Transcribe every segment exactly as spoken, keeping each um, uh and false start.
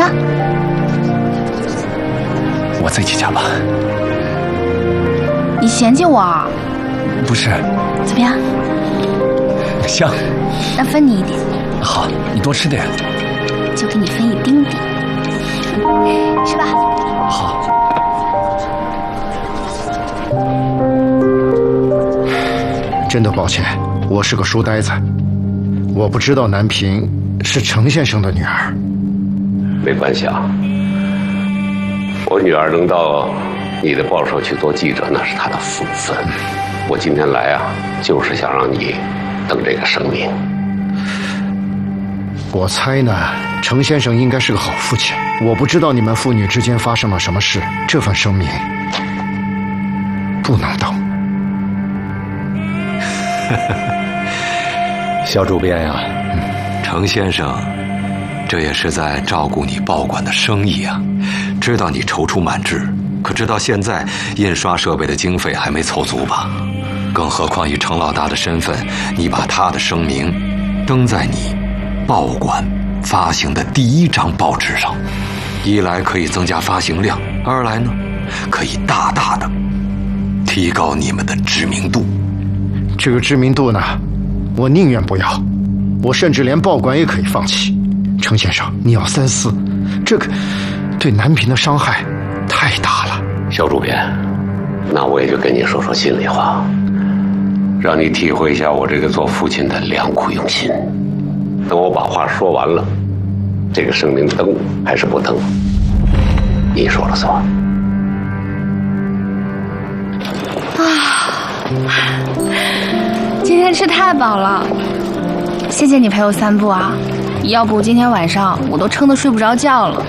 上。 我自己夹吧。 你嫌弃我？ 不是。 怎么样？ 香。 那分你一点。 好，你多吃点。 就给你分一丁点，是吧？ 好。 真的抱歉，我是个书呆子，我不知道南平是程先生的女儿。 没关系啊，我女儿能到你的报社去做记者，那是她的福分。我今天来啊，就是想让你登这个声明。 我猜呢，程先生应该是个好父亲。我不知道你们父女之间发生了什么事，这份声明不能登。 小主编呀、啊嗯，程先生，这也是在照顾你报馆的生意啊。知道你踌躇满志，可知道现在印刷设备的经费还没凑足吧？更何况以程老大的身份，你把他的声明登在你报馆发行的第一张报纸上，一来可以增加发行量，二来呢，可以大大的提高你们的知名度。 这个知名度呢，我宁愿不要，我甚至连报馆也可以放弃。程先生，你要三思，这个对南平的伤害太大了。 小主编，那我也就跟你说说心里话，让你体会一下我这个做父亲的良苦用心。等我把话说完了，这个声明登还是不登，你说了算。 啊，今天吃太饱了，谢谢你陪我散步啊，要不今天晚上我都撑得睡不着觉了。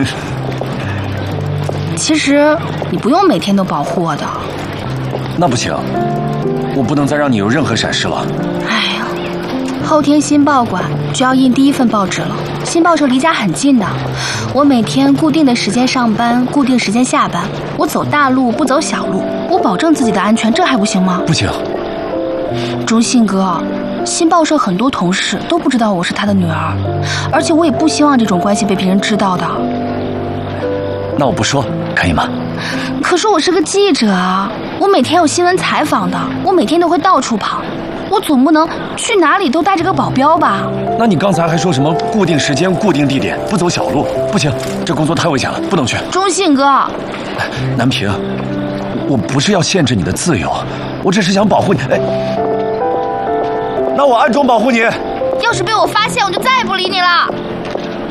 其实你不用每天都保护我的。 那不行，我不能再让你有任何闪失了。 哎呀，后天新报馆就要印第一份报纸了，新报社离家很近的，我每天固定的时间上班，固定时间下班，我走大路不走小路，我保证自己的安全，这还不行吗？ 不行。 中信哥，新报社很多同事都不知道我是他的女儿，而且我也不希望这种关系被别人知道的。 那我不说可以吗？ 可是我是个记者啊，我每天有新闻采访的，我每天都会到处跑，我总不能去哪里都带着个保镖吧？ 那你刚才还说什么固定时间、固定地点，不走小路？不行，这工作太危险了，不能去。 中信哥， 南平，我不是要限制你的自由，我只是想保护你。哎，那我暗中保护你。 要是被我发现，我就再也不理你了。